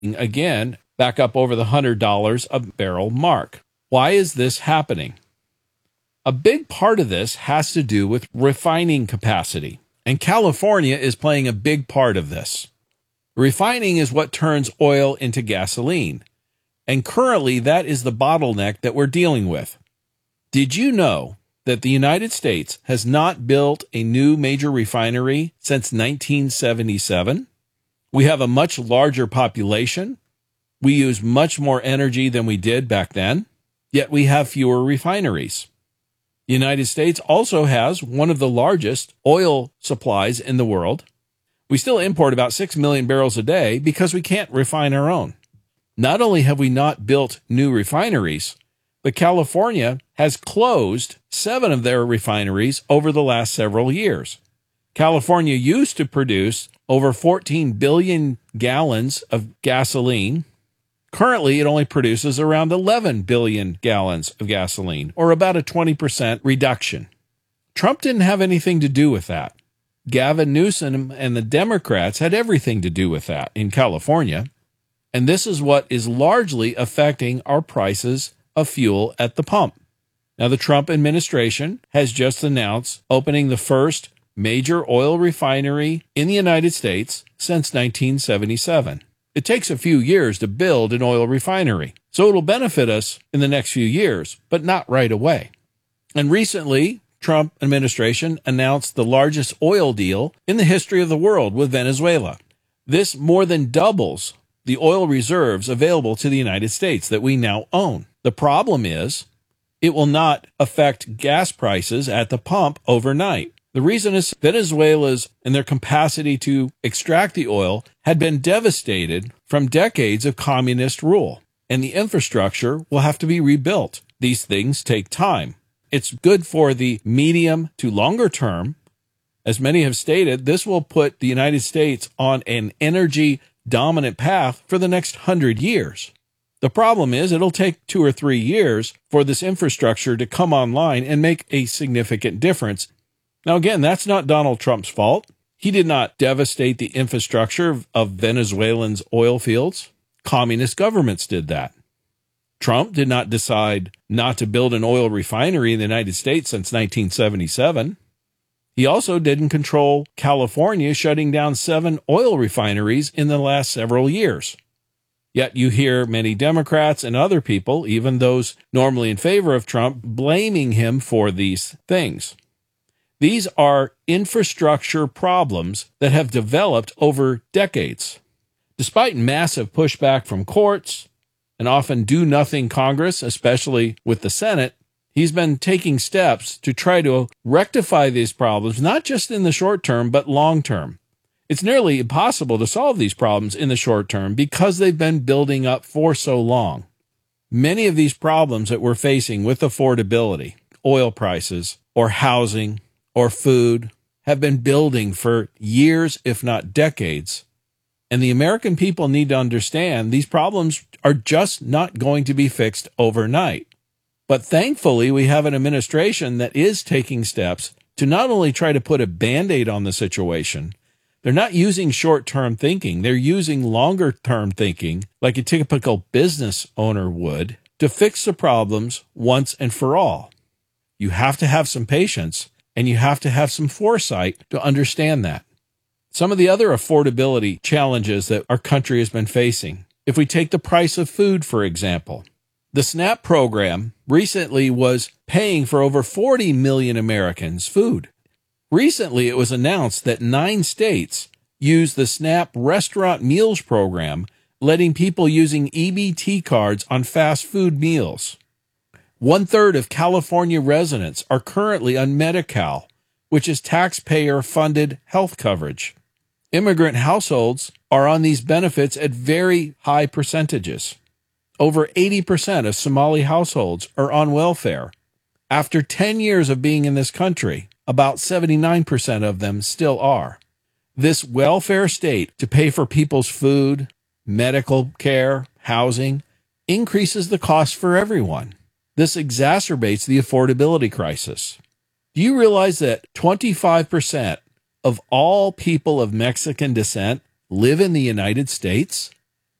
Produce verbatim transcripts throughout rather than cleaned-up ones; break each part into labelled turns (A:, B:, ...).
A: again back up over the one hundred dollars a barrel mark. Why is this happening? A big part of this has to do with refining capacity, and California is playing a big part of this. Refining is what turns oil into gasoline, and currently that is the bottleneck that we're dealing with. Did you know that the United States has not built a new major refinery since nineteen seventy-seven? We have a much larger population. We use much more energy than we did back then, yet we have fewer refineries. The United States also has one of the largest oil supplies in the world. We still import about six million barrels a day because we can't refine our own. Not only have we not built new refineries, but California has closed seven of their refineries over the last several years. California used to produce over fourteen billion gallons of gasoline. Currently, it only produces around eleven billion gallons of gasoline, or about a twenty percent reduction. Trump didn't have anything to do with that. Gavin Newsom and the Democrats had everything to do with that in California, and this is what is largely affecting our prices of fuel at the pump. Now, the Trump administration has just announced opening the first major oil refinery in the United States since nineteen seventy-seven. It takes a few years to build an oil refinery, so it'll benefit us in the next few years, but not right away. And recently, Trump administration announced the largest oil deal in the history of the world with Venezuela. This more than doubles the oil reserves available to the United States that we now own. The problem is it will not affect gas prices at the pump overnight. The reason is Venezuela's and their capacity to extract the oil had been devastated from decades of communist rule, and the infrastructure will have to be rebuilt. These things take time. It's good for the medium to longer term. As many have stated, this will put the United States on an energy dominant path for the next hundred years. The problem is it'll take two or three years for this infrastructure to come online and make a significant difference. Now, again, that's not Donald Trump's fault. He did not devastate the infrastructure of Venezuelans' oil fields. Communist governments did that. Trump did not decide not to build an oil refinery in the United States since nineteen seventy-seven. He also didn't control California shutting down seven oil refineries in the last several years. Yet you hear many Democrats and other people, even those normally in favor of Trump, blaming him for these things. These are infrastructure problems that have developed over decades. Despite massive pushback from courts and often do-nothing Congress, especially with the Senate, he's been taking steps to try to rectify these problems, not just in the short term, but long term. It's nearly impossible to solve these problems in the short term because they've been building up for so long. Many of these problems that we're facing with affordability, oil prices, or housing, or food, have been building for years, if not decades. And the American people need to understand these problems are just not going to be fixed overnight. But thankfully, we have an administration that is taking steps to not only try to put a Band-Aid on the situation. They're not using short-term thinking. They're using longer-term thinking, like a typical business owner would, to fix the problems once and for all. You have to have some patience, and you have to have some foresight to understand that. Some of the other affordability challenges that our country has been facing. If we take the price of food, for example, the SNAP program recently was paying for over forty million Americans food. Recently, it was announced that nine states use the SNAP Restaurant Meals Program, letting people using E B T cards on fast food meals. One-third of California residents are currently on Medi-Cal, which is taxpayer-funded health coverage. Immigrant households are on these benefits at very high percentages. Over eighty percent of Somali households are on welfare. After ten years of being in this country, about seventy-nine percent of them still are. This welfare state to pay for people's food, medical care, housing, increases the cost for everyone. This exacerbates the affordability crisis. Do you realize that twenty-five percent of all people of Mexican descent live in the United States?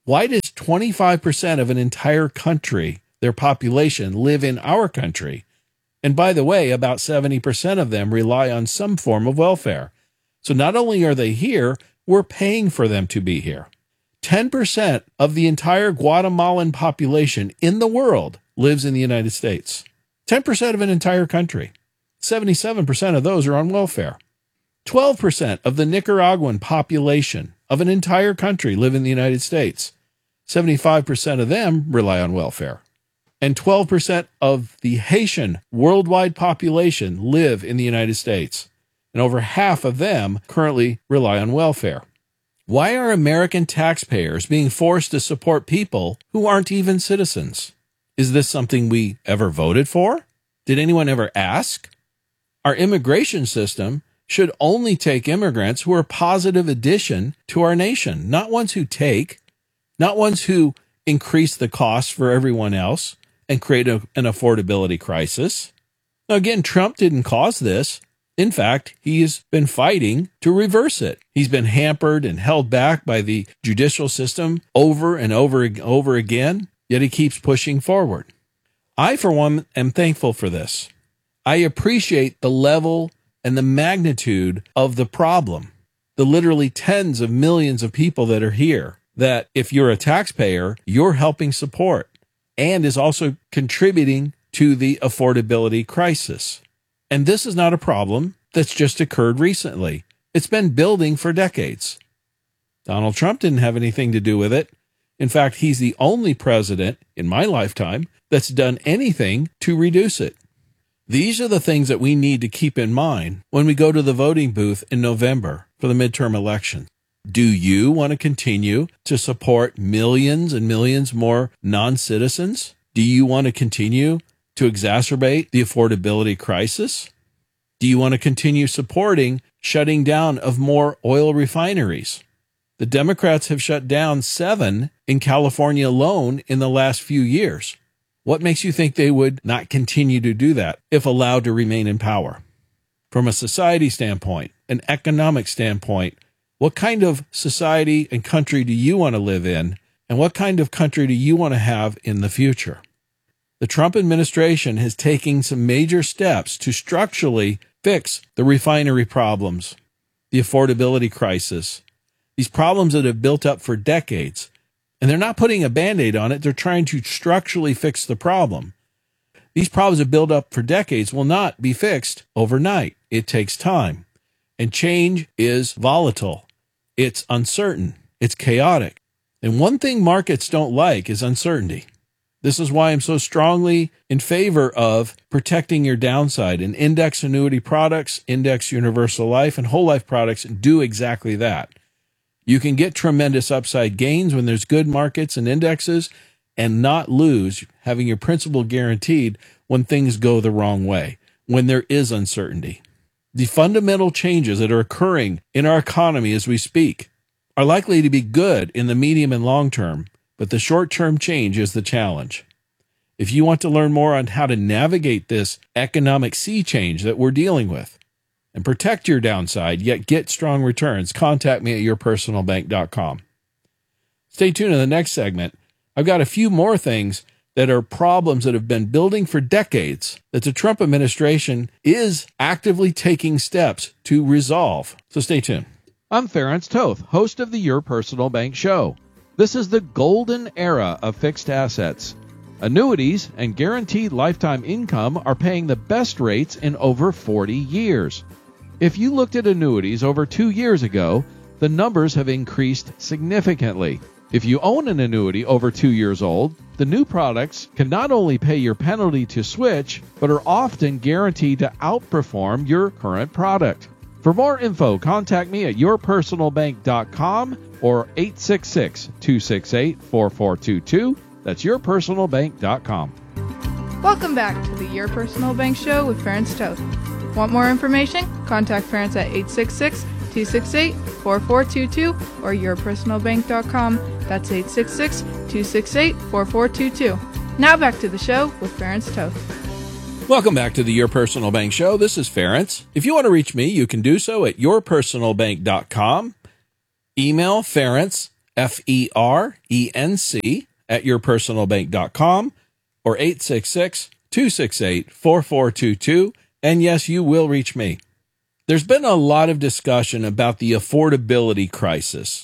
A: Why does twenty-five percent of an entire country, their population, live in our country? And by the way, about seventy percent of them rely on some form of welfare. So not only are they here, we're paying for them to be here. ten percent of the entire Guatemalan population in the world lives in the United States. ten percent of an entire country. seventy-seven percent of those are on welfare. twelve percent of the Nicaraguan population of an entire country live in the United States. seventy-five percent of them rely on welfare. And twelve percent of the Haitian worldwide population live in the United States. And over half of them currently rely on welfare. Why are American taxpayers being forced to support people who aren't even citizens? Is this something we ever voted for? Did anyone ever ask? Our immigration system should only take immigrants who are a positive addition to our nation, not ones who take, not ones who increase the cost for everyone else and create a, an affordability crisis. Now, again, Trump didn't cause this. In fact, he has been fighting to reverse it. He's been hampered and held back by the judicial system over and over and over again, yet he keeps pushing forward. I, for one, am thankful for this. I appreciate the level and the magnitude of the problem, the literally tens of millions of people that are here, that if you're a taxpayer, you're helping support and is also contributing to the affordability crisis. And this is not a problem that's just occurred recently. It's been building for decades. Donald Trump didn't have anything to do with it. In fact, he's the only president in my lifetime that's done anything to reduce it. These are the things that we need to keep in mind when we go to the voting booth in November for the midterm election. Do you want to continue to support millions and millions more non-citizens? Do you want to continue to exacerbate the affordability crisis? Do you want to continue supporting shutting down of more oil refineries? The Democrats have shut down seven in California alone in the last few years. What makes you think they would not continue to do that if allowed to remain in power? From a society standpoint, an economic standpoint, what kind of society and country do you want to live in? And what kind of country do you want to have in the future? The Trump administration has taken some major steps to structurally fix the refinery problems, the affordability crisis, these problems that have built up for decades. And they're not putting a Band-Aid on it. They're trying to structurally fix the problem. These problems that build up for decades will not be fixed overnight. It takes time. And change is volatile. It's uncertain. It's chaotic. And one thing markets don't like is uncertainty. This is why I'm so strongly in favor of protecting your downside. And index annuity products, index universal life, and whole life products do exactly that. You can get tremendous upside gains when there's good markets and indexes and not lose having your principal guaranteed when things go the wrong way, when there is uncertainty. The fundamental changes that are occurring in our economy as we speak are likely to be good in the medium and long term, but the short-term change is the challenge. If you want to learn more on how to navigate this economic sea change that we're dealing with and protect your downside, yet get strong returns, contact me at your personal bank dot com. Stay tuned in the next segment. I've got a few more things that are problems that have been building for decades that the Trump administration is actively taking steps to resolve. So stay tuned. I'm Ference Toth, host of the Your Personal Bank Show. This is the golden era of fixed assets. Annuities and guaranteed lifetime income are paying the best rates in over forty years. If you looked at annuities over two years ago, the numbers have increased significantly. If you own an annuity over two years old, the new products can not only pay your penalty to switch, but are often guaranteed to outperform your current product. For more info, contact me at your personal bank dot com or eight six six, two six eight, four four two two. That's your personal bank dot com.
B: Welcome back to the Your Personal Bank Show with Ference Toth. Want more information? Contact Ference at eight six six, two six eight, four four two two or your personal bank dot com. That's eight six six, two six eight, four four two two. Now back to the show with Ference Toth.
A: Welcome back to the Your Personal Bank Show. This is Ference. If you want to reach me, you can do so at your personal bank dot com. Email Ference F E R E N C, at your personal bank dot com, or eight six six, two six eight, four four two two, and yes, you will reach me. There's been a lot of discussion about the affordability crisis.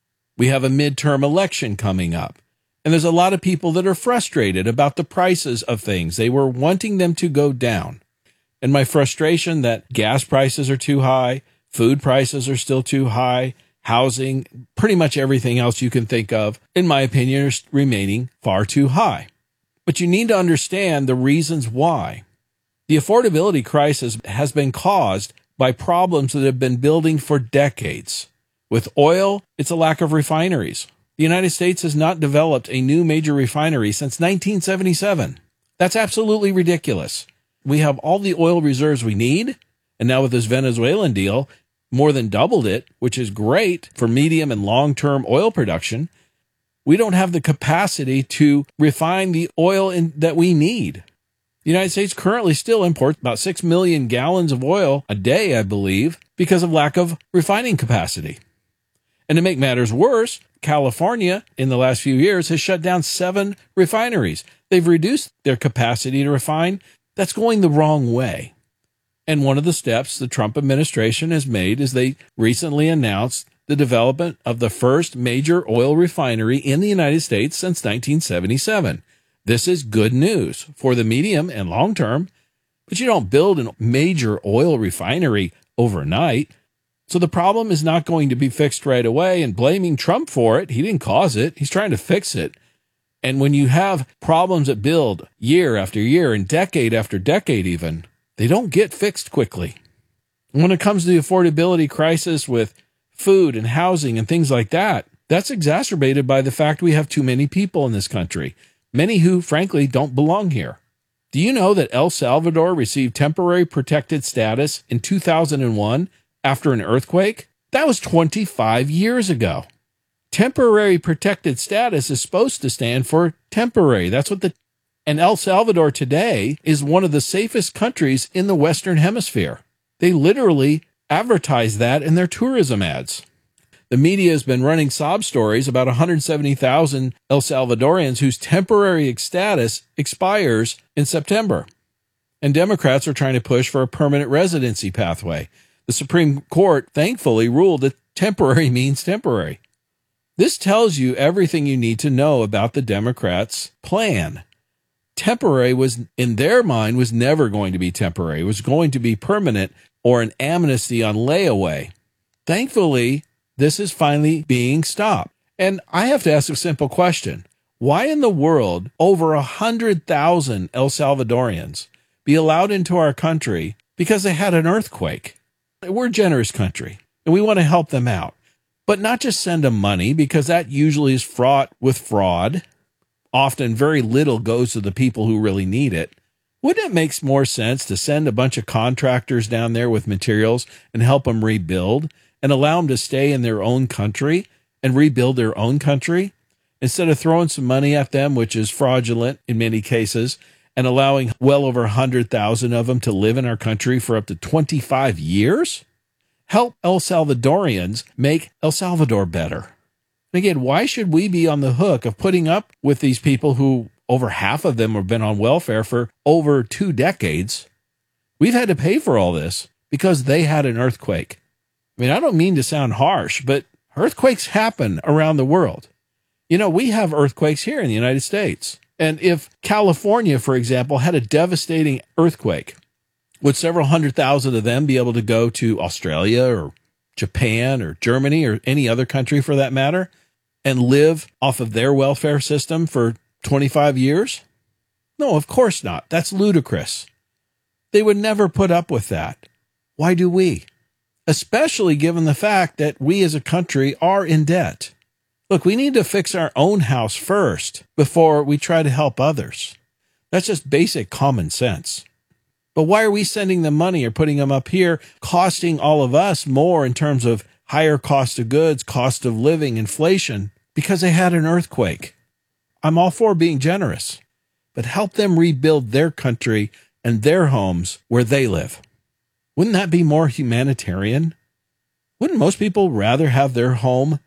A: We have a midterm election coming up, and there's a lot of people that are frustrated about the prices of things. They were wanting them to go down. And my frustration that gas prices are too high, food prices are still too high, housing, pretty much everything else you can think of, in my opinion, is remaining far too high. But you need to understand the reasons why. The affordability crisis has been caused by problems that have been building for decades. With oil, it's a lack of refineries. The United States has not developed a new major refinery since nineteen seventy-seven. That's absolutely ridiculous. We have all the oil reserves we need, and now with this Venezuelan deal, more than doubled it, which is great for medium and long-term oil production. We don't have the capacity to refine the oil in, that we need. The United States currently still imports about six million gallons of oil a day, I believe, because of lack of refining capacity. And to make matters worse, California, in the last few years, has shut down seven refineries. They've reduced their capacity to refine. That's going the wrong way. And one of the steps the Trump administration has made is they recently announced the development of the first major oil refinery in the United States since nineteen seventy-seven. This is good news for the medium and long term, but you don't build a major oil refinery overnight. So the problem is not going to be fixed right away, and blaming Trump for it, he didn't cause it. He's trying to fix it. And when you have problems that build year after year and decade after decade even, they don't get fixed quickly. When it comes to the affordability crisis with food and housing and things like that, that's exacerbated by the fact we have too many people in this country. Many who, frankly, don't belong here. Do you know that El Salvador received temporary protected status in two thousand one after an earthquake? That was twenty-five years ago. Temporary protected status is supposed to stand for temporary. That's what the... And El Salvador today is one of the safest countries in the Western Hemisphere. They literally advertise that in their tourism ads. The media has been running sob stories about one hundred seventy thousand El Salvadorians whose temporary status expires in September. And Democrats are trying to push for a permanent residency pathway. The Supreme Court thankfully ruled that temporary means temporary. This tells you everything you need to know about the Democrats' plan. Temporary was, in their mind, was never going to be temporary. It was going to be permanent or an amnesty on layaway. Thankfully, this is finally being stopped. And I have to ask a simple question. Why in the world over one hundred thousand El Salvadorians be allowed into our country because they had an earthquake? We're a generous country, and we want to help them out. But not just send them money, because that usually is fraught with fraud. Often very little goes to the people who really need it. Wouldn't it make more sense to send a bunch of contractors down there with materials and help them rebuild and allow them to stay in their own country and rebuild their own country instead of throwing some money at them, which is fraudulent in many cases, and allowing well over one hundred thousand of them to live in our country for up to twenty-five years? Help El Salvadorians make El Salvador better. And again, why should we be on the hook of putting up with these people who over half of them have been on welfare for over two decades? We've had to pay for all this because they had an earthquake. I mean, I don't mean to sound harsh, but earthquakes happen around the world. You know, we have earthquakes here in the United States. And if California, for example, had a devastating earthquake, would several hundred thousand of them be able to go to Australia or Japan or Germany or any other country for that matter and live off of their welfare system for twenty-five years? No, of course not. That's ludicrous. They would never put up with that. Why do we? Especially given the fact that we as a country are in debt. Look, we need to fix our own house first before we try to help others. That's just basic common sense. But why are we sending them money or putting them up here, costing all of us more in terms of higher cost of goods, cost of living, inflation, because they had an earthquake? I'm all for being generous, but help them rebuild their country and their homes where they live. Wouldn't that be more humanitarian? Wouldn't most people rather have their home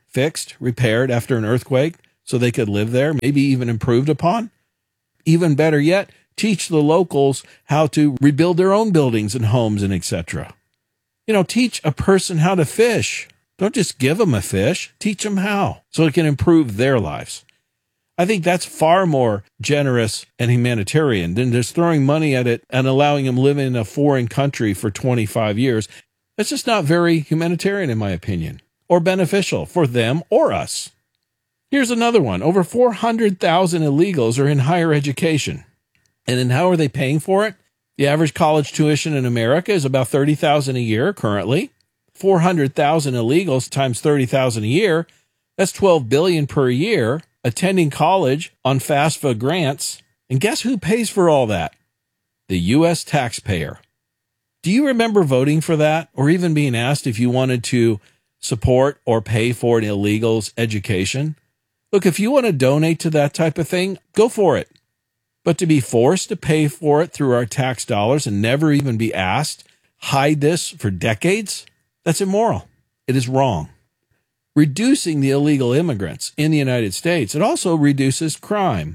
A: fixed, repaired after an earthquake so they could live there, maybe even improved upon. Even better yet, teach the locals how to rebuild their own buildings and homes and et cetera. You know, teach a person how to fish. Don't just give them a fish. Teach them how so it can improve their lives. I think that's far more generous and humanitarian than just throwing money at it and allowing them to live in a foreign country for twenty-five years. That's just not very humanitarian, in my opinion, or beneficial for them or us. Here's another one. Over four hundred thousand illegals are in higher education. And then how are they paying for it? The average college tuition in America is about thirty thousand dollars a year currently. four hundred thousand illegals times thirty thousand dollars a year, that's twelve billion dollars per year. Attending college on FAFSA grants. And guess who pays for all that? The U S taxpayer. Do you remember voting for that or even being asked if you wanted to support or pay for an illegal's education? Look, if you want to donate to that type of thing, go for it. But to be forced to pay for it through our tax dollars and never even be asked, hide this for decades, that's immoral. It is wrong. Reducing the illegal immigrants in the United States, it also reduces crime.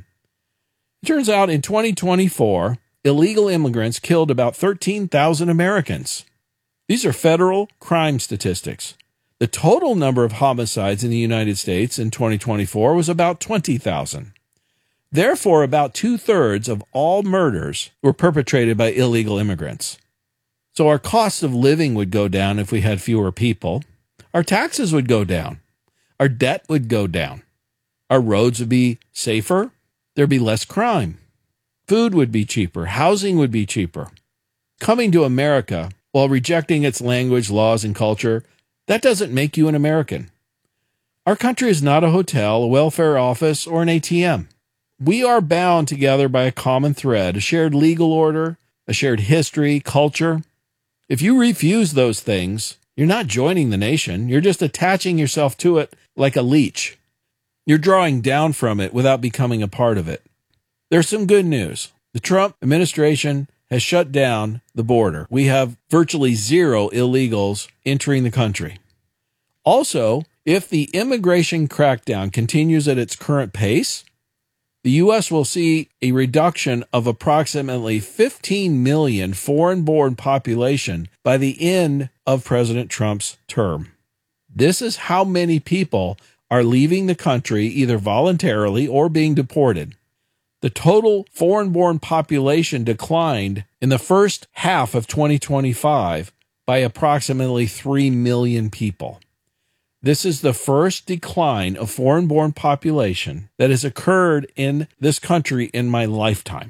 A: It turns out in twenty twenty-four, illegal immigrants killed about thirteen thousand Americans. These are federal crime statistics. The total number of homicides in the United States in twenty twenty-four was about twenty thousand. Therefore, about two-thirds of all murders were perpetrated by illegal immigrants. So our cost of living would go down if we had fewer people. Our taxes would go down. Our debt would go down. Our roads would be safer. There'd be less crime. Food would be cheaper. Housing would be cheaper. Coming to America while rejecting its language, laws, and culture, that doesn't make you an American. Our country is not a hotel, a welfare office, or an A T M. We are bound together by a common thread, a shared legal order, a shared history, culture. If you refuse those things, you're not joining the nation. You're just attaching yourself to it like a leech. You're drawing down from it without becoming a part of it. There's some good news. The Trump administration has shut down the border. We have virtually zero illegals entering the country. Also, if the immigration crackdown continues at its current pace, the U S will see a reduction of approximately fifteen million foreign-born population by the end of President Trump's term. This is how many people are leaving the country either voluntarily or being deported. The total foreign-born population declined in the first half of twenty twenty-five by approximately three million people. This is the first decline of foreign-born population that has occurred in this country in my lifetime.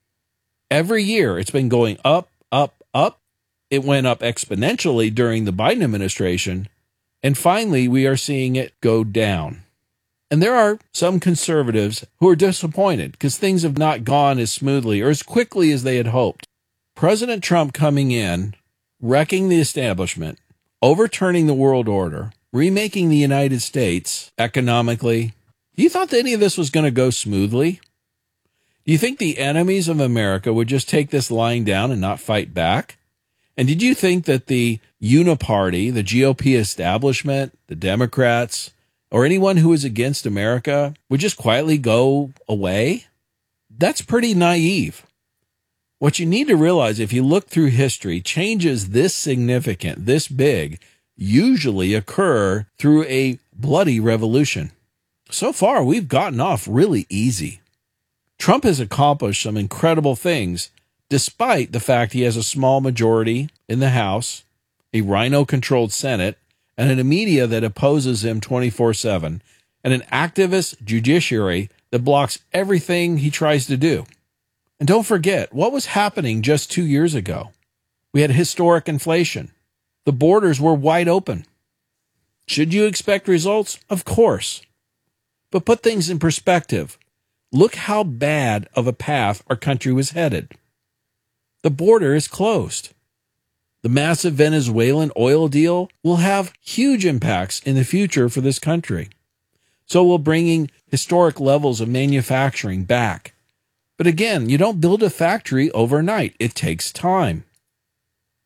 A: Every year, it's been going up, up, up. It went up exponentially during the Biden administration, and finally, we are seeing it go down. And there are some conservatives who are disappointed because things have not gone as smoothly or as quickly as they had hoped. President Trump coming in, wrecking the establishment, overturning the world order, remaking the United States economically. Do you thought that any of this was going to go smoothly? Do you think the enemies of America would just take this lying down and not fight back? And did you think that the Uniparty, the G O P establishment, the Democrats, or anyone who is against America would just quietly go away? That's pretty naive. What you need to realize, if you look through history, changes this significant, this big, usually occur through a bloody revolution. So far, we've gotten off really easy. Trump has accomplished some incredible things, despite the fact he has a small majority in the House, a rhino-controlled Senate, and a media that opposes him twenty-four seven, and an activist judiciary that blocks everything he tries to do. And don't forget, what was happening just two years ago? We had historic inflation. The borders were wide open. Should you expect results? Of course. But put things in perspective. Look how bad of a path our country was headed. The border is closed. The massive Venezuelan oil deal will have huge impacts in the future for this country. So will bringing historic levels of manufacturing back. But again, you don't build a factory overnight. It takes time.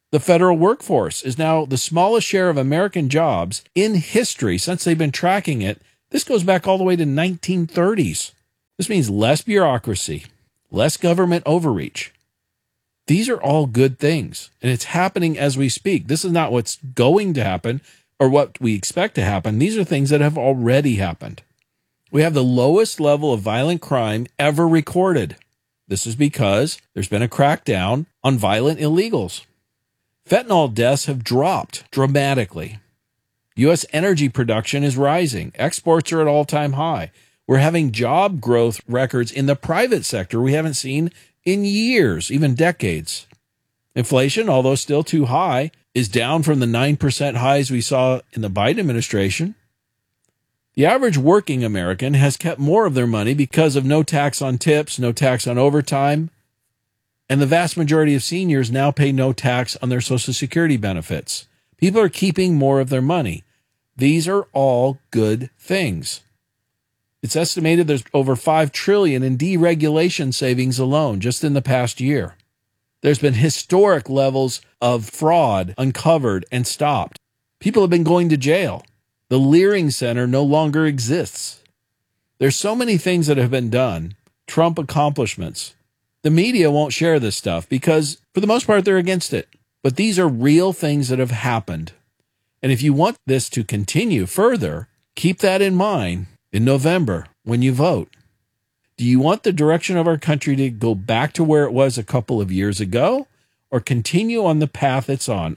A: The federal workforce is now the smallest share of American jobs in history since they've been tracking it. This goes back all the way to nineteen thirties. This means less bureaucracy, less government overreach. These are all good things, and it's happening as we speak. This is not what's going to happen or what we expect to happen. These are things that have already happened. We have the lowest level of violent crime ever recorded. This is because there's been a crackdown on violent illegals. Fentanyl deaths have dropped dramatically. U S energy production is rising. Exports are at all-time high. We're having job growth records in the private sector we haven't seen in years, even decades. Inflation, although still too high, is down from the nine percent highs we saw in the Biden administration. The average working American has kept more of their money because of no tax on tips, no tax on overtime, and the vast majority of seniors now pay no tax on their Social Security benefits. People are keeping more of their money. These are all good things. It's estimated there's over five trillion dollars in deregulation savings alone just in the past year. There's been historic levels of fraud uncovered and stopped. People have been going to jail. The Leering Center no longer exists. There's so many things that have been done, Trump accomplishments. The media won't share this stuff because, for the most part, they're against it. But these are real things that have happened. And if you want this to continue further, keep that in mind in November when you vote. Do you want the direction of our country to go back to where it was a couple of years ago or continue on the path it's on?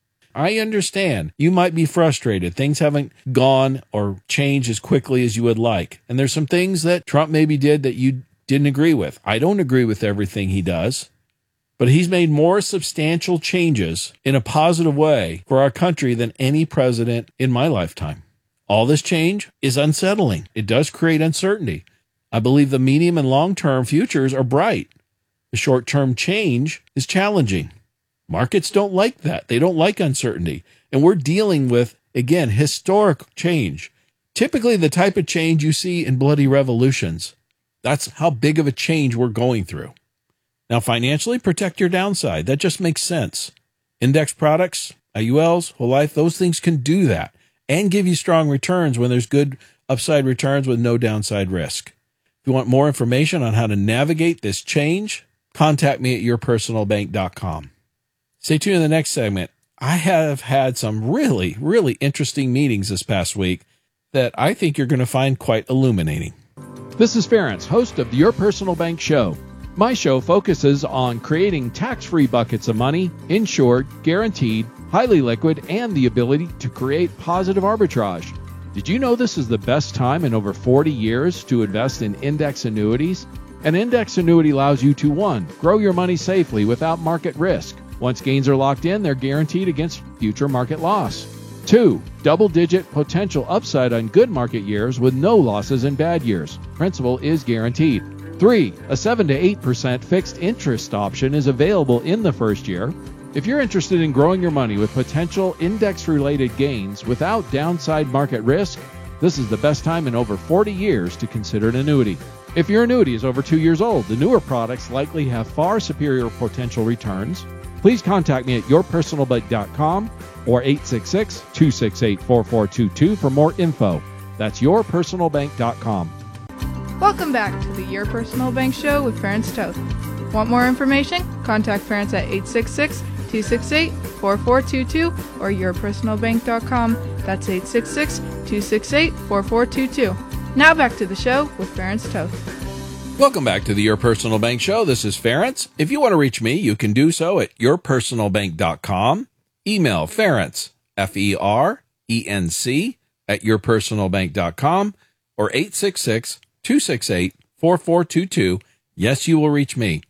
A: I understand you might be frustrated. Things haven't gone or changed as quickly as you would like. And there's some things that Trump maybe did that you didn't agree with. I don't agree with everything he does, but he's made more substantial changes in a positive way for our country than any president in my lifetime. All this change is unsettling. It does create uncertainty. I believe the medium and long-term futures are bright. The short-term change is challenging. Markets don't like that. They don't like uncertainty. And we're dealing with, again, historic change. Typically the type of change you see in bloody revolutions. That's how big of a change we're going through. Now, financially, protect your downside. That just makes sense. Index products, I U Ls, whole life, those things can do that and give you strong returns when there's good upside returns with no downside risk. If you want more information on how to navigate this change, contact me at your personal bank dot com. Stay tuned in the next segment. I have had some really, really interesting meetings this past week that I think you're going to find quite illuminating. This is Ference, host of the Your Personal Bank Show. My show focuses on creating tax-free buckets of money, insured, guaranteed, highly liquid, and the ability to create positive arbitrage. Did you know this is the best time in over forty years to invest in index annuities? An index annuity allows you to, one, grow your money safely without market risk. Once gains are locked in, they're guaranteed against future market loss. Two, double-digit potential upside on good market years with no losses in bad years. Principal is guaranteed. Three, a seven to eight percent fixed interest option is available in the first year. If you're interested in growing your money with potential index-related gains without downside market risk, this is the best time in over forty years to consider an annuity. If your annuity is over two years old, the newer products likely have far superior potential returns. Please contact me at your personal bank dot com or eight six six, two six eight, four four two two for more info. That's your personal bank dot com.
B: Welcome back to the Your Personal Bank Show with Ference Toth. Want more information? Contact Ference at eight six six, two six eight, four four two two or your personal bank dot com. That's eight six six, two six eight, four four two two. Now back to the show with Ference Toth.
A: Welcome back to the Your Personal Bank Show. This is Ference. If you want to reach me, you can do so at your personal bank dot com. Email Ference, F E R E N C, at your personal bank dot com or eight six six, two six eight, four four two two. Yes, you will reach me.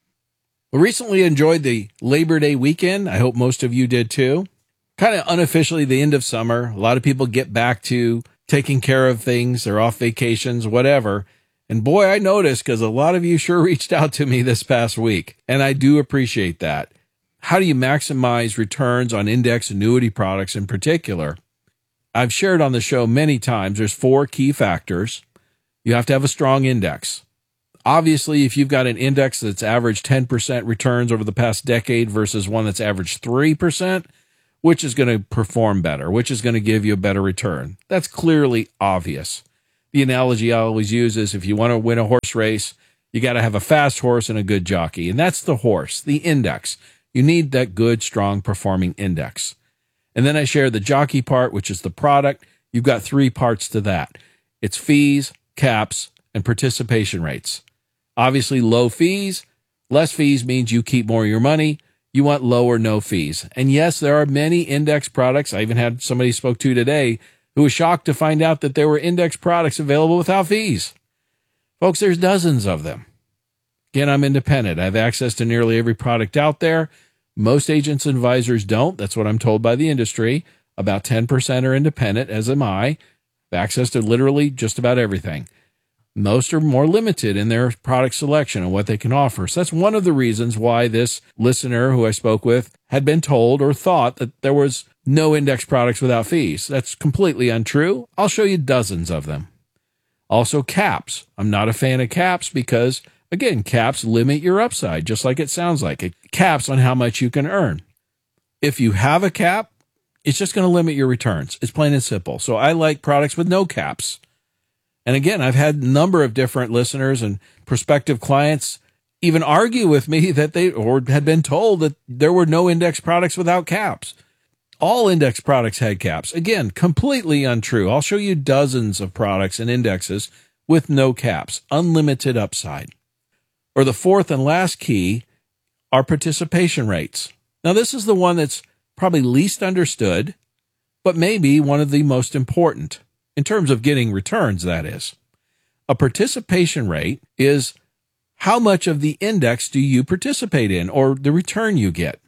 A: We recently enjoyed the Labor Day weekend. I hope most of you did too. Kind of unofficially the end of summer. A lot of people get back to taking care of things. They're off vacations, whatever. And boy, I noticed because a lot of you sure reached out to me this past week, and I do appreciate that. How do you maximize returns on index annuity products in particular? I've shared on the show many times, there's four key factors. You have to have a strong index. Obviously, if you've got an index that's averaged ten percent returns over the past decade versus one that's averaged three percent, which is going to perform better? Which is going to give you a better return? That's clearly obvious. The analogy I always use is if you want to win a horse race, you got to have a fast horse and a good jockey. And that's the horse, the index. You need that good, strong performing index. And then I share the jockey part, which is the product. You've got three parts to that. It's fees, caps, and participation rates. Obviously, low fees. Less fees means you keep more of your money. You want low or no fees. And yes, there are many index products. I even had somebody spoke to today who was shocked to find out that there were index products available without fees. Folks, there's dozens of them. Again, I'm independent. I have access to nearly every product out there. Most agents and advisors don't. That's what I'm told by the industry. About ten percent are independent, as am I. I have access to literally just about everything. Most are more limited in their product selection and what they can offer. So that's one of the reasons why this listener who I spoke with had been told or thought that there was no index products without fees. That's completely untrue. I'll show you dozens of them. Also, caps. I'm not a fan of caps because, again, caps limit your upside, just like it sounds like. It caps on how much you can earn. If you have a cap, it's just going to limit your returns. It's plain and simple. So I like products with no caps. And again, I've had a number of different listeners and prospective clients even argue with me that they or had been told that there were no index products without caps. All index products had caps. Again, completely untrue. I'll show you dozens of products and indexes with no caps, unlimited upside. Or the fourth and last key are participation rates. Now, this is the one that's probably least understood, but maybe one of the most important. In terms of getting returns, that is. A participation rate is how much of the index do you participate in or the return you get.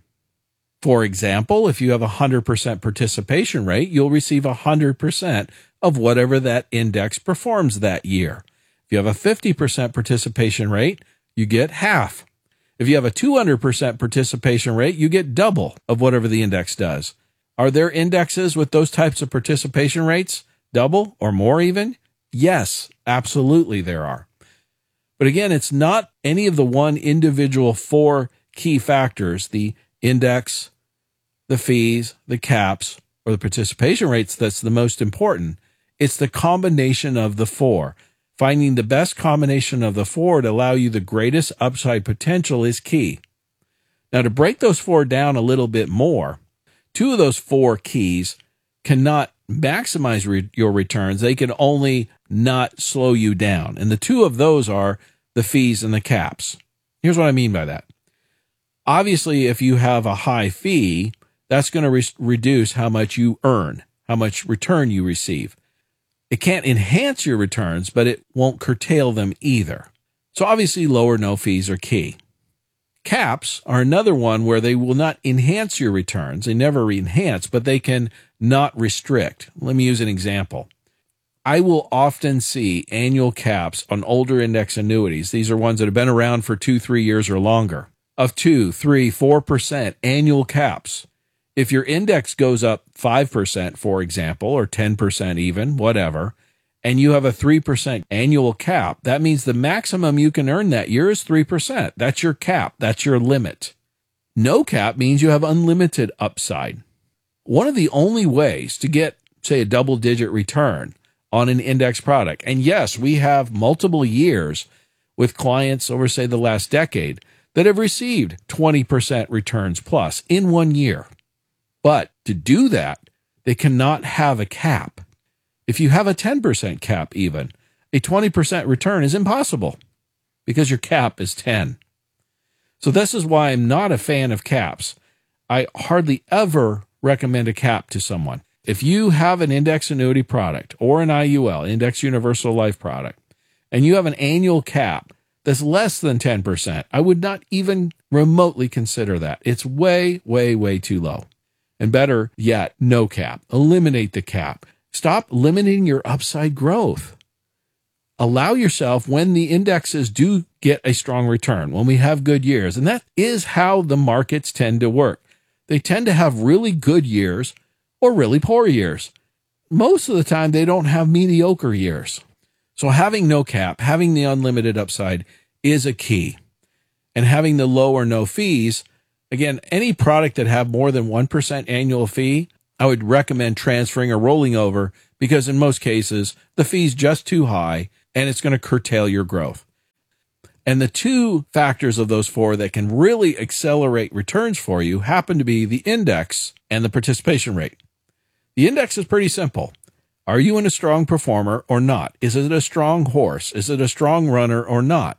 A: For example, if you have a one hundred percent participation rate, you'll receive one hundred percent of whatever that index performs that year. If you have a fifty percent participation rate, you get half. If you have a two hundred percent participation rate, you get double of whatever the index does. Are there indexes with those types of participation rates? Double or more even? Yes, absolutely there are. But again, it's not any of the one individual four key factors, the index, the fees, the caps, or the participation rates that's the most important. It's the combination of the four. Finding the best combination of the four to allow you the greatest upside potential is key. Now, to break those four down a little bit more, two of those four keys cannot maximize re- your returns. They can only not slow you down. And the two of those are the fees and the caps. Here's what I mean by that. Obviously, if you have a high fee, that's going to re- reduce how much you earn, how much return you receive. It can't enhance your returns, but it won't curtail them either. So obviously, low or no fees are key. Caps are another one where they will not enhance your returns. They never enhance, but they can not restrict. Let me use an example. I will often see annual caps on older index annuities. These are ones that have been around for two, three years or longer, of two, three, four percent annual caps. If your index goes up five percent, for example, or ten percent even, whatever, and you have a three percent annual cap, that means the maximum you can earn that year is three percent. That's your cap. That's your limit. No cap means you have unlimited upside. One of the only ways to get, say, a double-digit return on an index product, and yes, we have multiple years with clients over, say, the last decade that have received twenty percent returns plus in one year. But to do that, they cannot have a cap. If you have a ten percent cap even, a twenty percent return is impossible because your cap is ten. So this is why I'm not a fan of caps. I hardly ever recommend a cap to someone. If you have an index annuity product or an I U L, Index Universal Life product, and you have an annual cap that's less than ten percent, I would not even remotely consider that. It's way, way, way too low. And better yet, no cap. Eliminate the cap. Stop limiting your upside growth. Allow yourself, when the indexes do get a strong return, when we have good years, and that is how the markets tend to work. They tend to have really good years or really poor years. Most of the time, they don't have mediocre years. So having no cap, having the unlimited upside is a key. And having the low or no fees, again, any product that have more than one percent annual fee, I would recommend transferring or rolling over because in most cases, the fee's just too high and it's going to curtail your growth. And the two factors of those four that can really accelerate returns for you happen to be the index and the participation rate. The index is pretty simple. Are you in a strong performer or not? Is it a strong horse? Is it a strong runner or not?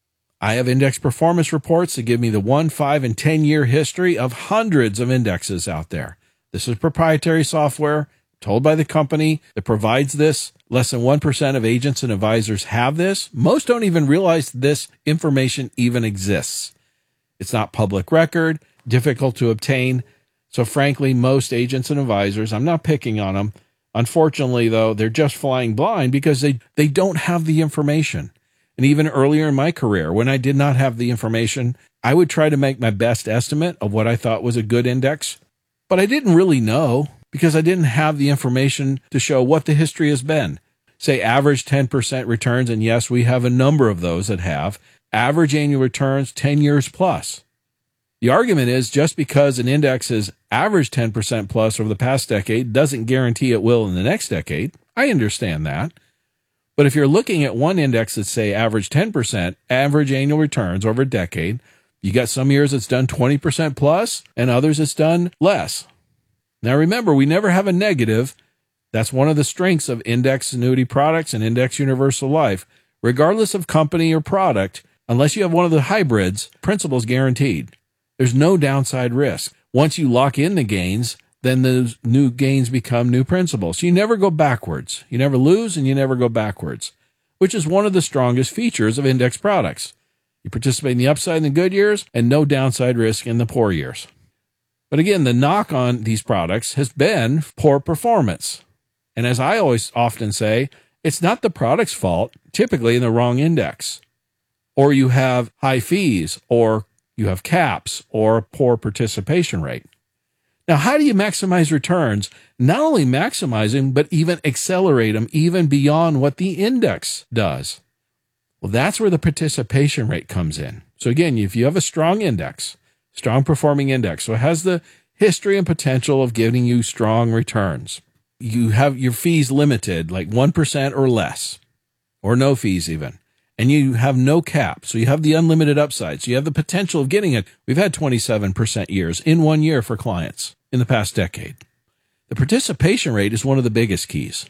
A: I have index performance reports that give me the one, five, and ten-year history of hundreds of indexes out there. This is proprietary software told by the company that provides this. Less than one percent of agents and advisors have this. Most don't even realize this information even exists. It's not public record, difficult to obtain. So frankly, most agents and advisors, I'm not picking on them. Unfortunately, though, they're just flying blind because they, they don't have the information. And even earlier in my career, when I did not have the information, I would try to make my best estimate of what I thought was a good index. But I didn't really know because I didn't have the information to show what the history has been. Say average ten percent returns, and yes, we have a number of those that have average annual returns ten years plus. The argument is just because an index has averaged ten percent plus over the past decade doesn't guarantee it will in the next decade. I understand that. But if you're looking at one index that say average ten percent average annual returns over a decade, you got some years it's done twenty percent plus and others it's done less. Now remember, we never have a negative. That's one of the strengths of index annuity products and index universal life. Regardless of company or product, unless you have one of the hybrids, principal is guaranteed. There's no downside risk. Once you lock in the gains, then those new gains become new principal. So you never go backwards. You never lose and you never go backwards, which is one of the strongest features of index products. You participate in the upside in the good years and no downside risk in the poor years. But again, the knock on these products has been poor performance. And as I always often say, it's not the product's fault, typically in the wrong index. Or you have high fees, or you have caps, or poor participation rate. Now, how do you maximize returns? Not only maximize them, but even accelerate them even beyond what the index does. Well, that's where the participation rate comes in. So again, if you have a strong index, strong performing index, so it has the history and potential of giving you strong returns. You have your fees limited, like one percent or less, or no fees even. And you have no cap. So you have the unlimited upside. So you have the potential of getting it. We've had twenty-seven percent years in one year for clients in the past decade. The participation rate is one of the biggest keys.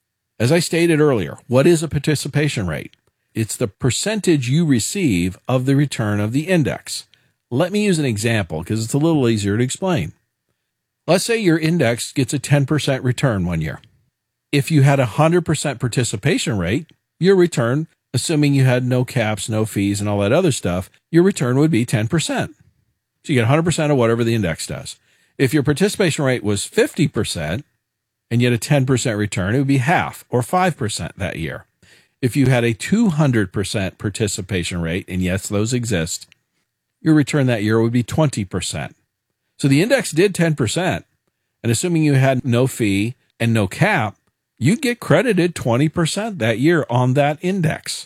A: As I stated earlier, what is a participation rate? It's the percentage you receive of the return of the index. Let me use an example because it's a little easier to explain. Let's say your index gets a ten percent return one year. If you had a one hundred percent participation rate, your return, assuming you had no caps, no fees, and all that other stuff, your return would be ten percent. So you get one hundred percent of whatever the index does. If your participation rate was fifty percent and you had a ten percent return, it would be half or five percent that year. If you had a two hundred percent participation rate, and yes, those exist, your return that year would be twenty percent. So the index did ten percent, and assuming you had no fee and no cap, you'd get credited twenty percent that year on that index.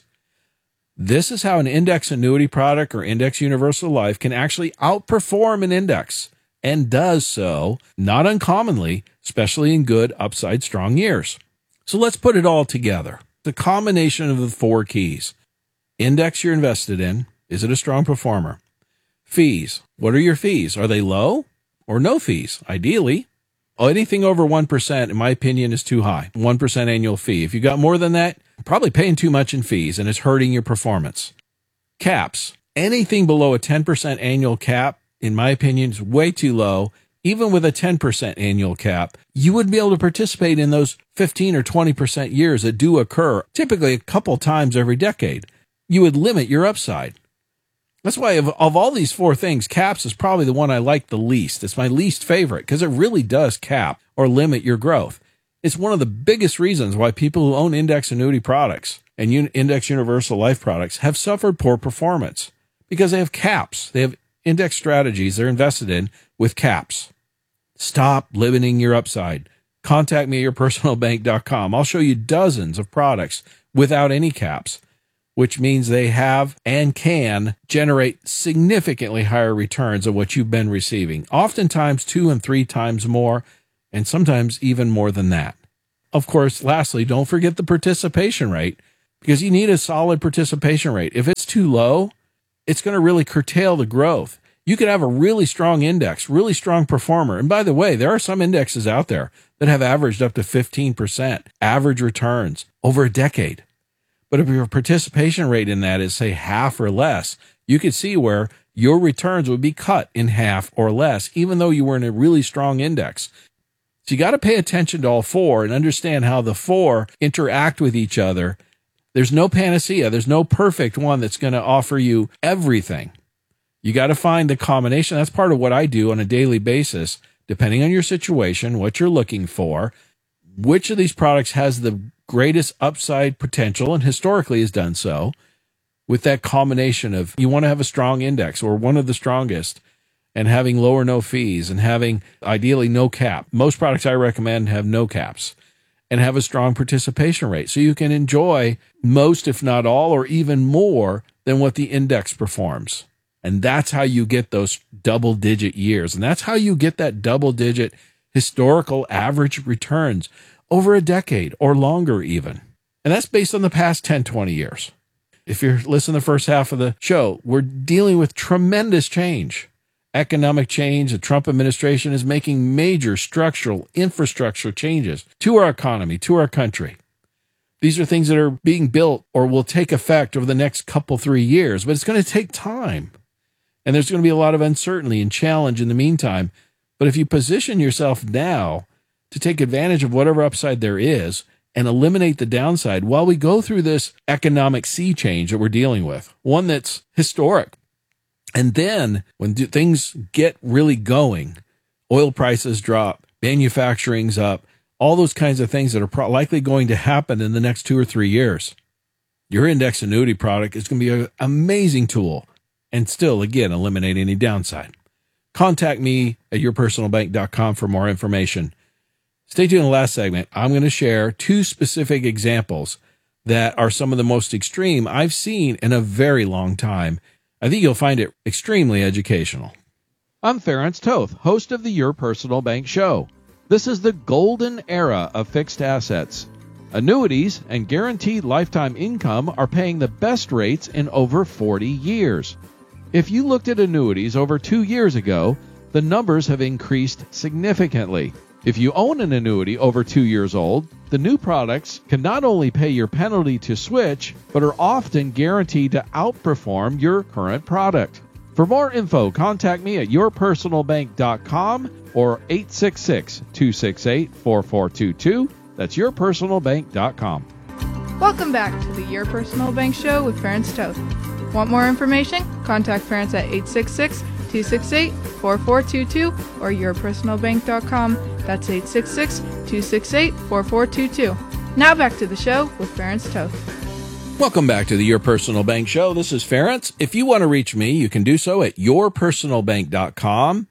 A: This is how an index annuity product or index universal life can actually outperform an index, and does so not uncommonly, especially in good upside strong years. So let's put it all together. The combination of the four keys. Index you're invested in. Is it a strong performer? Fees. What are your fees? Are they low or no fees? Ideally, anything over one percent, in my opinion, is too high. one percent annual fee. If you got more than that, you're probably paying too much in fees and it's hurting your performance. Caps. Anything below a ten percent annual cap, in my opinion, is way too low. Even with a ten percent annual cap, you wouldn't be able to participate in those fifteen or twenty percent years that do occur, typically a couple times every decade. You would limit your upside. That's why of, of all these four things, caps is probably the one I like the least. It's my least favorite because it really does cap or limit your growth. It's one of the biggest reasons why people who own index annuity products and un- index universal life products have suffered poor performance because they have caps. They have index strategies they're invested in with caps. Stop limiting your upside. Contact me at your personal bank dot com. I'll show you dozens of products without any caps. which means they have and can generate significantly higher returns than what you've been receiving, oftentimes two and three times more, and sometimes even more than that. Of course, lastly, don't forget the participation rate, because you need a solid participation rate. If it's too low, it's going to really curtail the growth. You could have a really strong index, really strong performer. And by the way, there are some indexes out there that have averaged up to fifteen percent average returns over a decade. But if your participation rate in that is, say, half or less, you could see where your returns would be cut in half or less, even though you were in a really strong index. So you got to pay attention to all four and understand how the four interact with each other. There's no panacea. There's no perfect one that's going to offer you everything. You got to find the combination. That's part of what I do on a daily basis, depending on your situation, what you're looking for, which of these products has the greatest upside potential, and historically has done so, with that combination of you want to have a strong index or one of the strongest, and having low or no fees, and having ideally no cap. Most products I recommend have no caps, and have a strong participation rate. So you can enjoy most, if not all, or even more than what the index performs. And that's how you get those double digit years. And that's how you get that double digit historical average returns over a decade or longer even. And that's based on the past ten, twenty years. If you're listening to the first half of the show, we're dealing with tremendous change. Economic change. The Trump administration is making major structural infrastructure changes to our economy, to our country. These are things that are being built or will take effect over the next couple, three years, but it's going to take time. And there's going to be a lot of uncertainty and challenge in the meantime. But if you position yourself now to take advantage of whatever upside there is and eliminate the downside while we go through this economic sea change that we're dealing with, one that's historic. And then when things get really going, oil prices drop, manufacturing's up, all those kinds of things that are pro- likely going to happen in the next two or three years, your index annuity product is going to be an amazing tool and still, again, eliminate any downside. Contact me at your personal bank dot com for more information. Stay tuned in the last segment. I'm going to share two specific examples that are some of the most extreme I've seen in a very long time. I think you'll find it extremely educational. I'm Ference Toth, host of the Your Personal Bank Show. This is the golden era of fixed assets. Annuities and guaranteed lifetime income are paying the best rates in over forty years. If you looked at annuities over two years ago, the numbers have increased significantly. If you own an annuity over two years old, the new products can not only pay your penalty to switch, but are often guaranteed to outperform your current product. For more info, contact me at your personal bank dot com or eight six six, two six eight, four four two two. That's your personal bank dot com.
B: Welcome back to the Your Personal Bank Show with Ference Toth. Want more information? Contact Ference at eight six six, two six eight, four four two two or your personal bank dot com. That's eight six six, two six eight, four four two two. Now back to the show with Ference Toth.
A: Welcome back to the Your Personal Bank Show. This is Ference. If you want to reach me, you can do so at your personal bank dot com.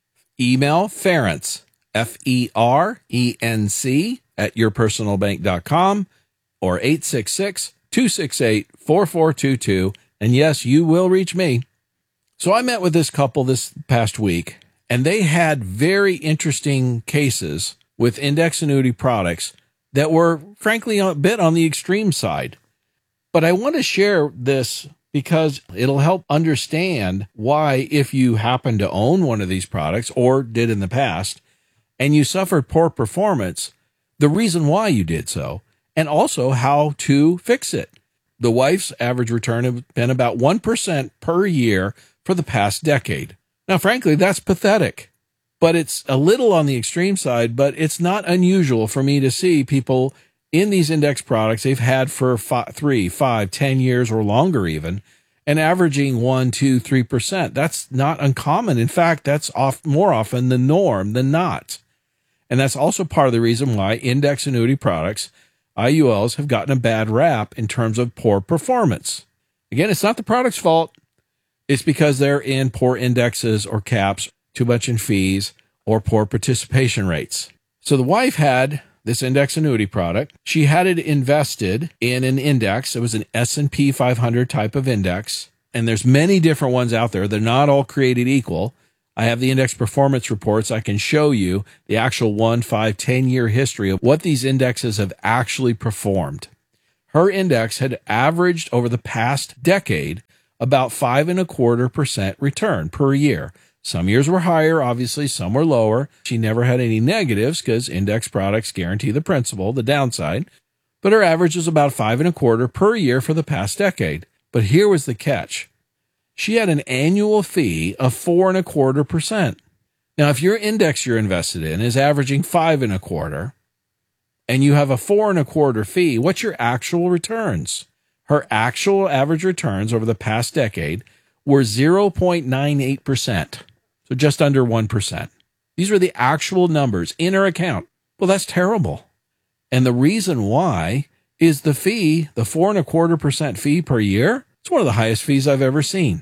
A: Email Ference, F E R E N C, at your personal bank dot com or eight six six, two six eight, four four two two. And yes, you will reach me. So I met with this couple this past week, and they had very interesting cases with index annuity products that were, frankly, a bit on the extreme side. But I want to share this because it'll help understand why, if you happen to own one of these products or did in the past, and you suffered poor performance, the reason why you did so, and also how to fix it. The wife's average return has been about one percent per year for the past decade. Now, frankly, that's pathetic, but it's a little on the extreme side, but it's not unusual for me to see people in these index products they've had for five, three, five, ten years or longer even, and averaging one, two, three percent. That's not uncommon. In fact, that's off, more often the norm than not. And that's also part of the reason why index annuity products, I U Ls, have gotten a bad rap in terms of poor performance. Again, it's not the product's fault. It's because they're in poor indexes or caps, too much in fees, or poor participation rates. So the wife had this index annuity product. She had it invested in an index. It was an S and P five hundred type of index. And there's many different ones out there. They're not all created equal. I have the index performance reports. I can show you the actual one, five, ten year history of what these indexes have actually performed. Her index had averaged over the past decade about five and a quarter percent return per year. Some years were higher, obviously, some were lower. She never had any negatives because index products guarantee the principal, the downside. But her average was about five and a quarter per year for the past decade. But here was the catch. She had an annual fee of four and a quarter percent. Now, if your index you're invested in is averaging five and a quarter, and you have a four and a quarter fee, what's your actual returns? Her actual average returns over the past decade were zero point nine eight percent. So just under one percent. These were the actual numbers in her account. Well, that's terrible. And the reason why is the fee, the four and a quarter percent fee per year. It's one of the highest fees I've ever seen.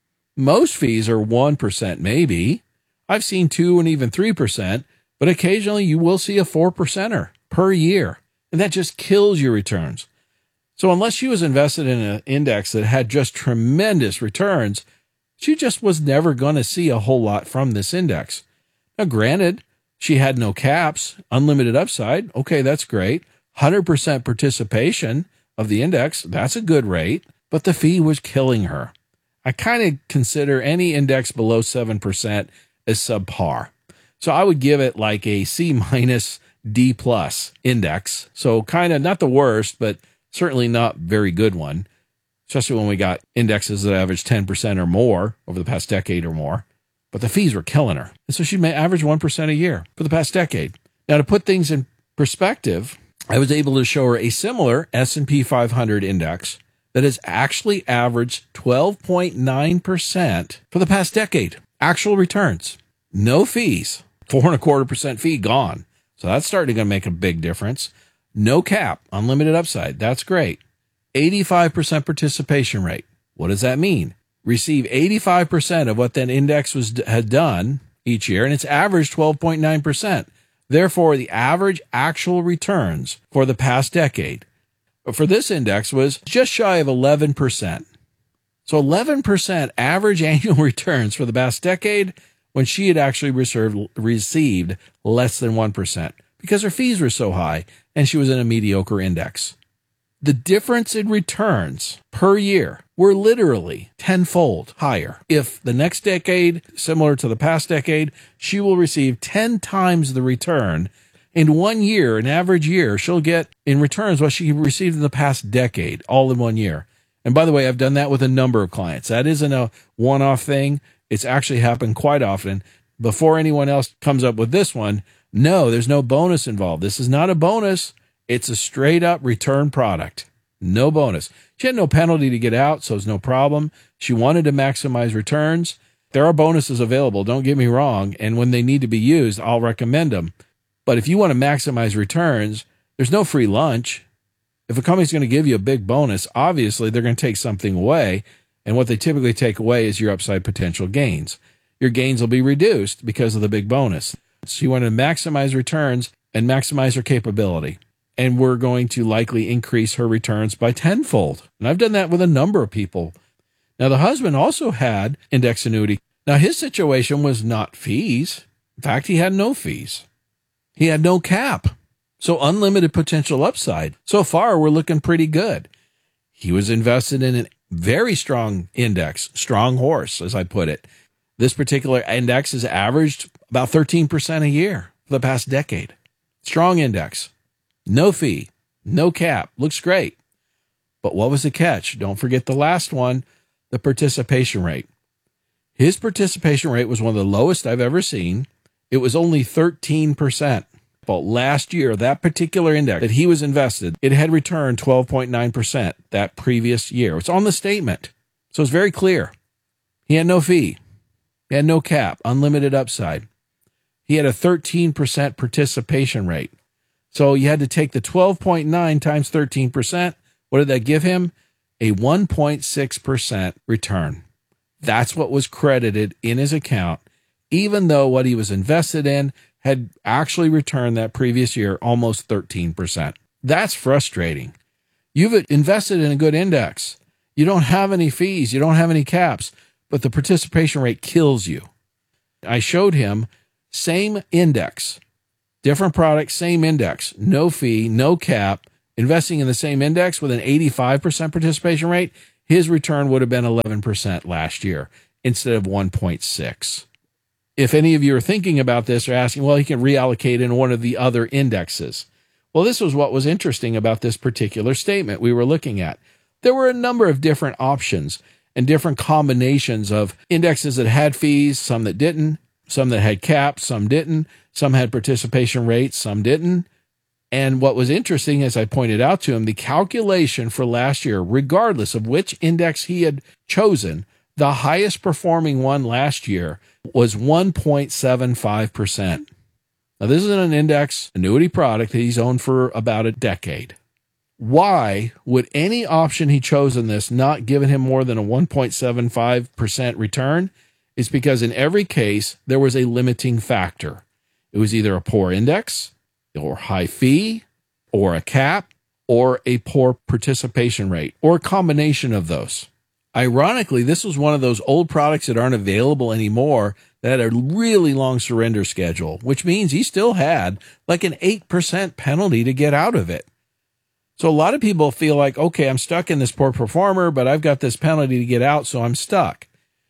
A: Most fees are one percent maybe. I've seen two and even three percent, but occasionally you will see a four percenter per year. And that just kills your returns. So unless she was invested in an index that had just tremendous returns, she just was never going to see a whole lot from this index. Now, granted, she had no caps, unlimited upside. Okay, that's great. one hundred percent participation of the index. That's a good rate, but the fee was killing her. I kind of consider any index below seven percent as subpar. So I would give it like a C minus D plus index. So kind of not the worst, but certainly not very good one, especially when we got indexes that average ten percent or more over the past decade or more. But the fees were killing her. And so she may average one percent a year for the past decade. Now, to put things in perspective, I was able to show her a similar S and P five hundred index that has actually averaged twelve point nine percent for the past decade. Actual returns, no fees, four and a quarter percent fee gone. So that's starting to make a big difference. No cap, unlimited upside. That's great. eighty-five percent participation rate. What does that mean? Receive eighty-five percent of what that index was had done each year, and it's averaged twelve point nine percent. Therefore, the average actual returns for the past decade for this index was just shy of eleven percent. So eleven percent average annual returns for the past decade when she had actually reserved, received less than one percent because her fees were so high and she was in a mediocre index. The difference in returns per year were literally tenfold higher. If the next decade, similar to the past decade, she will receive ten times the return in one year, an average year, she'll get in returns what she received in the past decade, all in one year. And by the way, I've done that with a number of clients. That isn't a one-off thing. It's actually happened quite often. Before anyone else comes up with this one, no, there's no bonus involved. This is not a bonus. It's a straight-up return product. No bonus. She had no penalty to get out, so it's no problem. She wanted to maximize returns. There are bonuses available, don't get me wrong, and when they need to be used, I'll recommend them. But if you want to maximize returns, there's no free lunch. If a company's going to give you a big bonus, obviously they're going to take something away, and what they typically take away is your upside potential gains. Your gains will be reduced because of the big bonus. So you want to maximize returns and maximize her capability. And we're going to likely increase her returns by tenfold. And I've done that with a number of people. Now, the husband also had index annuity. Now, his situation was not fees. In fact, he had no fees. He had no cap. So unlimited potential upside. So far, we're looking pretty good. He was invested in a very strong index, strong horse, as I put it. This particular index has averaged about thirteen percent a year for the past decade. Strong index. No fee, no cap. Looks great. But what was the catch? Don't forget the last one, the participation rate. His participation rate was one of the lowest I've ever seen. It was only thirteen percent. But last year, that particular index that he was invested, it had returned twelve point nine percent that previous year. It's on the statement. So it's very clear. He had no fee. He had no cap, unlimited upside. He had a thirteen percent participation rate. So you had to take the twelve point nine times thirteen percent. What did that give him? A one point six percent return. That's what was credited in his account, even though what he was invested in had actually returned that previous year almost thirteen percent. That's frustrating. You've invested in a good index. You don't have any fees. You don't have any caps, but the participation rate kills you. I showed him same index, different product, same index, no fee, no cap, investing in the same index with an eighty-five percent participation rate. His return would have been eleven percent last year instead of one point six. If any of you are thinking about this or asking, well, he can reallocate in one of the other indexes. Well, this was what was interesting about this particular statement we were looking at. There were a number of different options and different combinations of indexes that had fees, some that didn't, some that had caps, some didn't, some had participation rates, some didn't. And what was interesting, as I pointed out to him, the calculation for last year, regardless of which index he had chosen, the highest performing one last year was one point seven five percent. Now, this is an index annuity product that he's owned for about a decade. Why would any option he chose in this not give him more than a one point seven five percent return? It's because in every case, there was a limiting factor. It was either a poor index, or high fee, or a cap, or a poor participation rate, or a combination of those. Ironically, this was one of those old products that aren't available anymore that had a really long surrender schedule, which means he still had like an eight percent penalty to get out of it. So a lot of people feel like, okay, I'm stuck in this poor performer, but I've got this penalty to get out, so I'm stuck.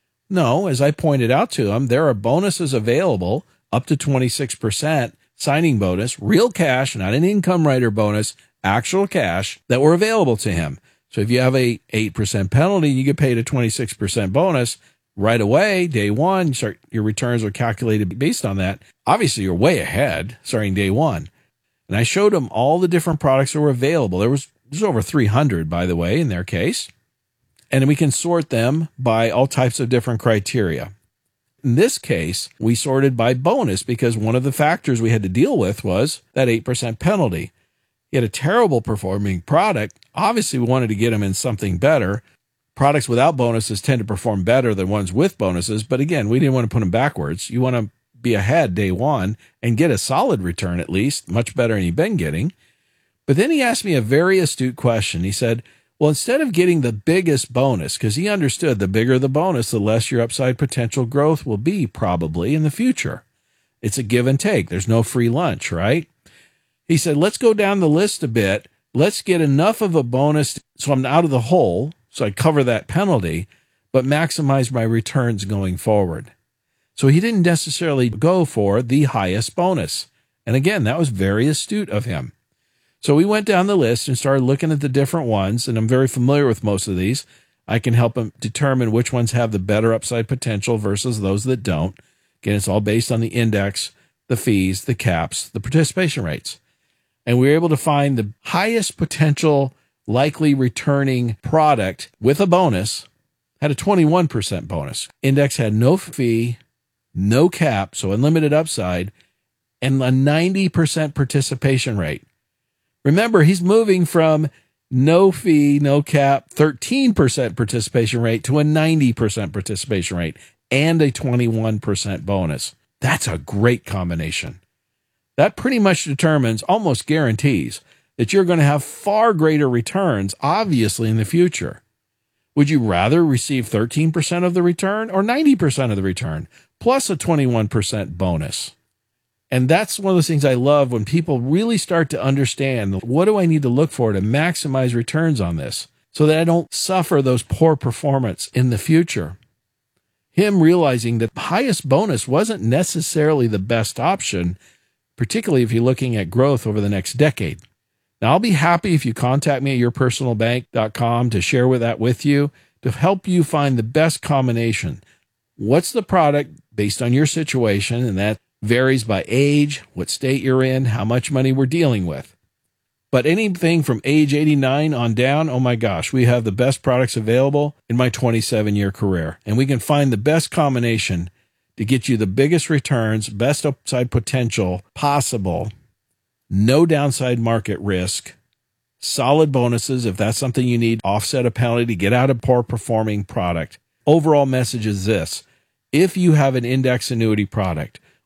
A: No, as I pointed out to him, there are bonuses available up to twenty-six percent signing bonus, real cash, not an income rider bonus, actual cash that were available to him. So if you have a eight percent penalty, you get paid a twenty-six percent bonus right away, day one. You start, your returns are calculated based on that. Obviously, you're way ahead starting day one. And I showed them all the different products that were available. There was, there's over three hundred, by the way, in their case. And we can sort them by all types of different criteria. In this case, we sorted by bonus because one of the factors we had to deal with was that eight percent penalty. He had a terrible performing product. Obviously, we wanted to get him in something better. Products without bonuses tend to perform better than ones with bonuses. But again, we didn't want to put them backwards. You want to be ahead day one and get a solid return, at least, much better than you've been getting. But then he asked me a very astute question. He said, well, instead of getting the biggest bonus, because he understood the bigger the bonus, the less your upside potential growth will be probably in the future. It's a give and take. There's no free lunch, right? He said, let's go down the list a bit. Let's get enough of a bonus so I'm out of the hole, so I cover that penalty, but maximize my returns going forward. So he didn't necessarily go for the highest bonus. And again, that was very astute of him. So we went down the list and started looking at the different ones, and I'm very familiar with most of these. I can help him determine which ones have the better upside potential versus those that don't. Again, it's all based on the index, the fees, the caps, the participation rates. And we were able to find the highest potential likely returning product with a bonus, had a twenty-one percent bonus. Index had no fee, no cap, so unlimited upside, and a ninety percent participation rate. Remember, he's moving from no fee, no cap, thirteen percent participation rate to a ninety percent participation rate and a twenty-one percent bonus. That's a great combination. That pretty much determines, almost guarantees, that you're going to have far greater returns, obviously, in the future. Would you rather receive thirteen percent of the return or ninety percent of the return, plus a twenty-one percent bonus? And that's one of those things I love when people really start to understand, what do I need to look for to maximize returns on this so that I don't suffer those poor performance in the future? Him realizing that highest bonus wasn't necessarily the best option, particularly if you're looking at growth over the next decade. Now, I'll be happy if you contact me at your personal bank dot com to share with that with you, to help you find the best combination. What's the product based on your situation? And that varies by age, what state you're in, how much money we're dealing with. But anything from age eighty-nine on down, oh my gosh, we have the best products available in my twenty-seven year career. And we can find the best combination to get you the biggest returns, best upside potential possible, no downside market risk, solid bonuses if that's something you need, offset a penalty to get out of poor performing product. Overall message is this: if you have an index annuity product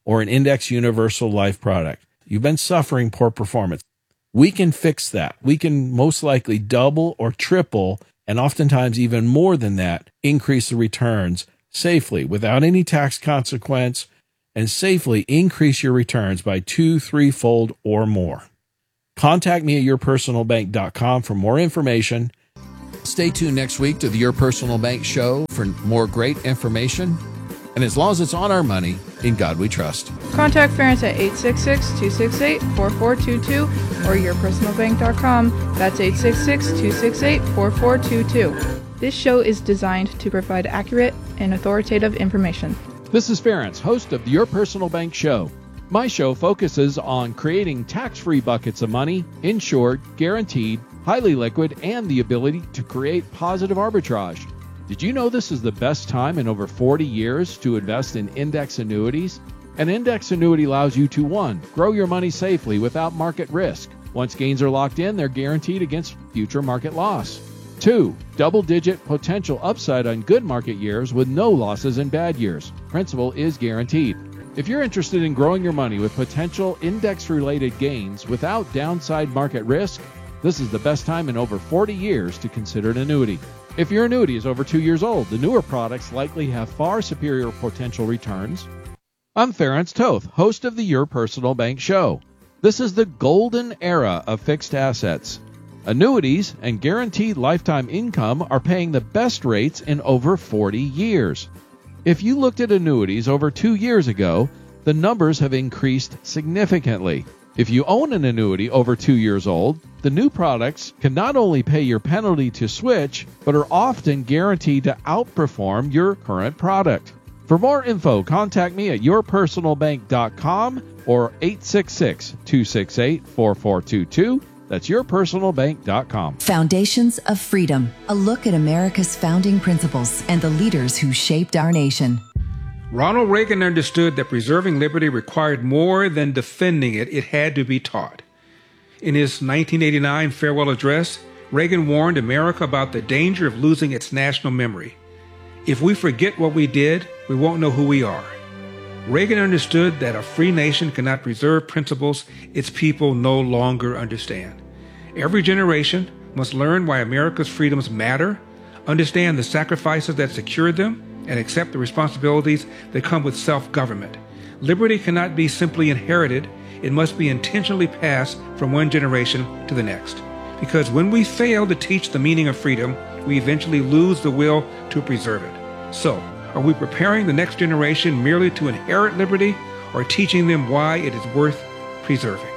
A: or an Index Universal Life product. You've been suffering poor performance. We can fix that. We can most likely double or triple, and oftentimes even more than that, increase the returns safely without any tax consequence, and safely increase your returns by two, threefold or more. Contact me at your personal bank dot com for more information. Stay tuned next week to the Your Personal Bank Show for more great information. And as long as it's on our money, in God we trust.
B: Contact Ference at eight six six, two six eight, four four two two or your personal bank dot com. That's eight six six, two six eight, four four two two. This show is designed to provide accurate and authoritative information.
A: This is Ference, host of the Your Personal Bank Show. My show focuses on creating tax-free buckets of money, insured, guaranteed, highly liquid, and the ability to create positive arbitrage. Did you know this is the best time in over forty years to invest in index annuities? An index annuity allows you to, one, grow your money safely without market risk. Once gains are locked in, they're guaranteed against future market loss. Two, double-digit potential upside on good market years with no losses in bad years. Principal is guaranteed. If you're interested in growing your money with potential index-related gains without downside market risk, this is the best time in over forty years to consider an annuity. If your annuity is over two years old, the newer products likely have far superior potential returns. I'm Ference Toth, host of the Your Personal Bank Show. This is the golden era of fixed assets. Annuities and guaranteed lifetime income are paying the best rates in over forty years. If you looked at annuities over two years ago, the numbers have increased significantly. If you own an annuity over two years old, the new products can not only pay your penalty to switch, but are often guaranteed to outperform your current product. For more info, contact me at your personal bank dot com or eight six six, two six eight, four four two two. That's your personal bank dot com.
C: Foundations of Freedom, a look at America's founding principles and the leaders who shaped our nation.
D: Ronald Reagan understood that preserving liberty required more than defending it. It had to be taught. In his nineteen eighty-nine farewell address, Reagan warned America about the danger of losing its national memory. If we forget what we did, we won't know who we are. Reagan understood that a free nation cannot preserve principles its people no longer understand. Every generation must learn why America's freedoms matter, understand the sacrifices that secured them, and accept the responsibilities that come with self-government. Liberty cannot be simply inherited. It must be intentionally passed from one generation to the next. Because when we fail to teach the meaning of freedom, we eventually lose the will to preserve it. So, are we preparing the next generation merely to inherit liberty, or teaching them why it is worth preserving?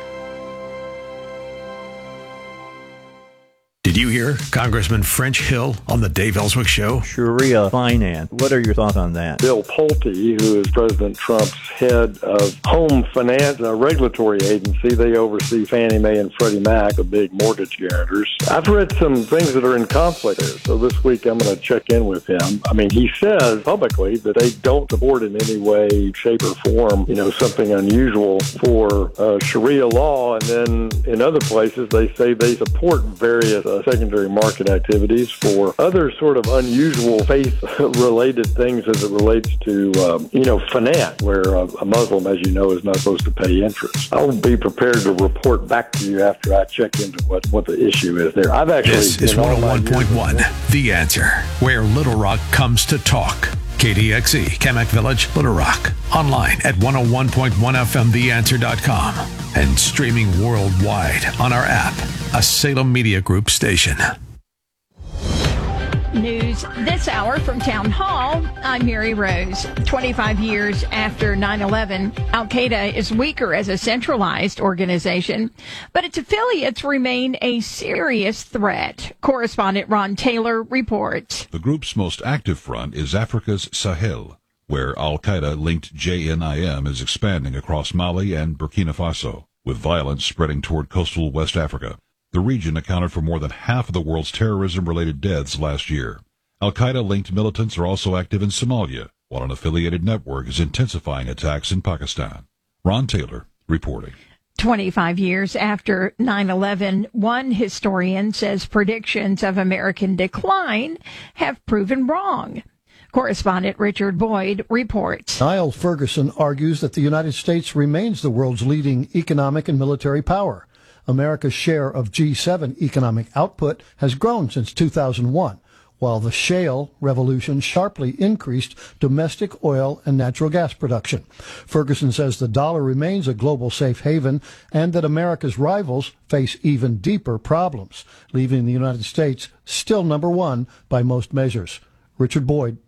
E: Did you hear Congressman French Hill on the Dave Ellswick Show?
F: Sharia finance. What are your thoughts on that?
G: Bill Pulte, who is President Trump's head of Home Finance, a regulatory agency, they oversee Fannie Mae and Freddie Mac, the big mortgage guarantors. I've read some things that are in conflict there, so this week I'm going to check in with him. I mean, he says publicly that they don't support in any way, shape, or form, you know, something unusual for uh, Sharia law, and then in other places they say they support various uh, secondary market activities for other sort of unusual faith-related things as it relates to, um, you know, finance, where a, a Muslim, as you know, is not supposed to pay interest. I'll be prepared to report back to you after I check into what, what the issue is there. I've actually...
E: This is one oh one point one, The Answer, where Little Rock comes to talk. K D X E, Kamak Village, Little Rock. Online at one oh one point one F M the answer dot com. And streaming worldwide on our app, a Salem Media Group station.
H: News this hour from Town Hall. I'm Mary Rose. twenty-five years after nine eleven, Al-Qaeda is weaker as a centralized organization, but its affiliates remain a serious threat. Correspondent Ron Taylor reports.
I: The group's most active front is Africa's Sahel, where Al-Qaeda-linked J N I M is expanding across Mali and Burkina Faso, with violence spreading toward coastal West Africa. The region accounted for more than half of the world's terrorism-related deaths last year. Al-Qaeda-linked militants are also active in Somalia, while an affiliated network is intensifying attacks in Pakistan. Ron Taylor reporting.
H: twenty-five years after nine eleven, one historian says predictions of American decline have proven wrong. Correspondent Richard Boyd reports.
J: Niall Ferguson argues that the United States remains the world's leading economic and military power. America's share of G seven economic output has grown since two thousand one, while the shale revolution sharply increased domestic oil and natural gas production. Ferguson says the dollar remains a global safe haven and that America's rivals face even deeper problems, leaving the United States still number one by most measures. Richard Boyd,